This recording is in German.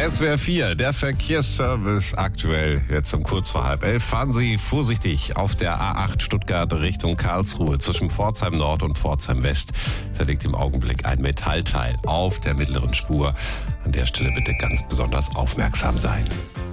SWR 4, der Verkehrsservice aktuell jetzt um kurz vor 10:30. Fahren Sie vorsichtig auf der A8 Stuttgart Richtung Karlsruhe zwischen Pforzheim Nord und Pforzheim West. Da liegt im Augenblick ein Metallteil auf der mittleren Spur. An der Stelle bitte ganz besonders aufmerksam sein.